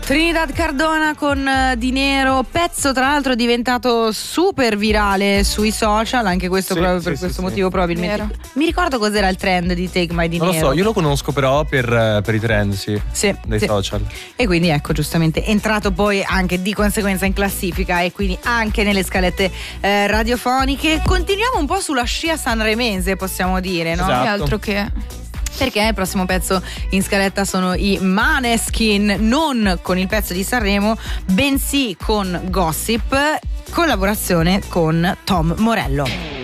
Trinidad Cardona con Di Nero, pezzo tra l'altro diventato super virale sui social, anche questo proprio per questo motivo probabilmente. Vero. Mi ricordo cos'era il trend di Take My Di Nero. Non lo so, io lo conosco però per i trend, dei social. E quindi ecco, giustamente entrato poi anche di conseguenza in classifica e quindi anche nelle scalette radiofoniche. Continuiamo un po' sulla scia sanremese, possiamo dire, no? Esatto. E altro che. Perché il prossimo pezzo in scaletta sono i Maneskin, non con il pezzo di Sanremo, bensì con Gossip, collaborazione con Tom Morello.